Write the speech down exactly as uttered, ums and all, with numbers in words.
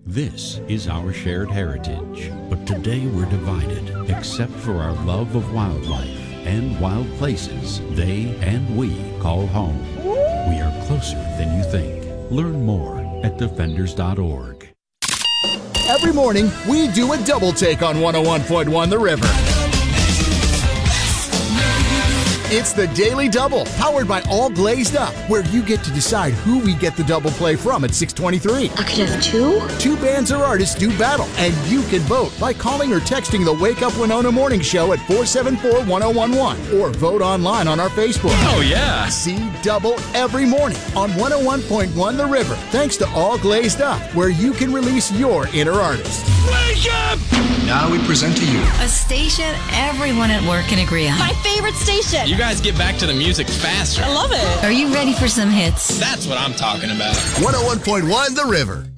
This is our shared heritage, but today we're divided, except for our love of wildlife and wild places they and we call home. We are closer than you think. Learn more at defenders dot org. Every morning, we do a double take on one oh one point one The River. It's the Daily Double, powered by All Glazed Up, where you get to decide who we get the double play from at six twenty-three. I could have two? Two bands or artists do battle, and you can vote by calling or texting the Wake Up Winona Morning Show at four seven four, one oh one one, or vote online on our Facebook. Oh, yeah. See Double every morning on one oh one point one The River, thanks to All Glazed Up, where you can release your inner artist. Wake up! Now we present to you a station everyone at work can agree on. My favorite station. You guys get back to the music faster. I love it. Are you ready for some hits? That's what I'm talking about. one oh one point one The River.